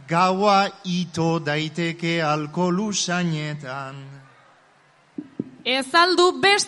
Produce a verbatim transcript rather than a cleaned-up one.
gaua ito daiteke alkohol usainetan. Ez aldu beste